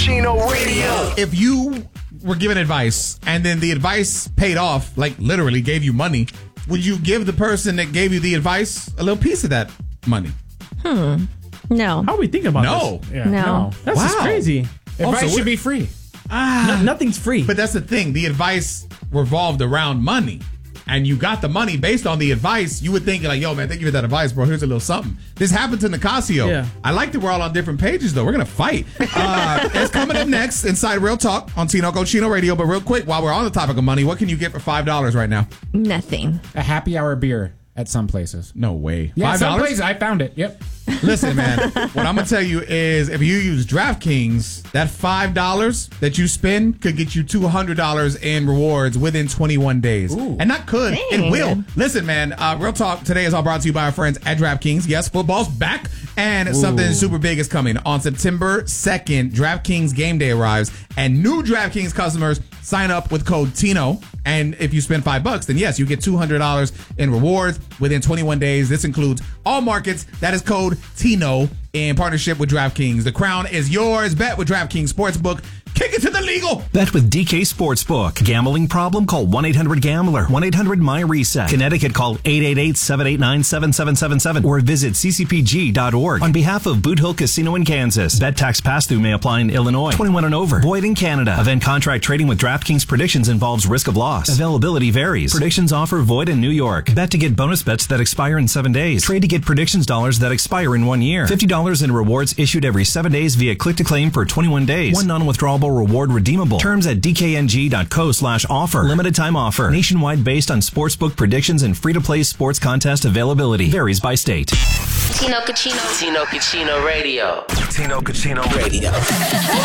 Cucino Radio. If you were given advice and then the advice paid off, like literally gave you money, would you give the person that gave you the advice a little piece of that money? No. How are we thinking about No. this? Yeah, No. That's just Wow. crazy. Advice should be free. Nothing's free. But that's the thing. The advice revolved around money. And you got the money based on the advice. You would think, like, yo, man, thank you for that advice, bro. Here's a little something. This happened to Nicasio. Yeah. I like that we're all on different pages, though. We're going to fight. It's coming up next inside Real Talk on Tino Cochino Radio. But real quick, while we're on the topic of money, what can you get for $5 right now? Nothing. A happy hour beer at some places. No way. Yeah, $5? some places. I found it. Yep. Listen, man, what I'm going to tell you is if you use DraftKings, that $5 that you spend could get you $200 in rewards within 21 days. Ooh. And not could, Dang. it will. Listen, man, Real Talk today is all brought to you by our friends at DraftKings. Yes, football's back, and something super big is coming. On September 2nd, DraftKings Game Day arrives, and new DraftKings customers sign up with code TINO. And if you spend $5, then yes, you get $200 in rewards within 21 days. This includes all markets. That is code TINO in partnership with DraftKings. The crown is yours. Bet with DraftKings Sportsbook. Kick it to the legal. Bet with DK Sportsbook. Gambling problem? Call 1-800-GAMBLER. 1-800-MY-RESET. Connecticut, call 888-789-7777 or visit ccpg.org. On behalf of Boot Hill Casino in Kansas, bet tax pass-through may apply in Illinois. 21 and over. Void in Canada. Event contract trading with DraftKings Predictions involves risk of loss. Availability varies. Predictions offer void in New York. Bet to get bonus bets that expire in 7 days. Trade to get predictions dollars that expire in 1 year. $50 in rewards issued every 7 days via click-to-claim for 21 days. One non-withdrawable reward redeemable. Terms at dkng.co/offer. Limited time offer. Nationwide based on sportsbook predictions and free-to-play sports contest availability. Varies by state. Tino Cucino Radio. Tino Cucino Radio.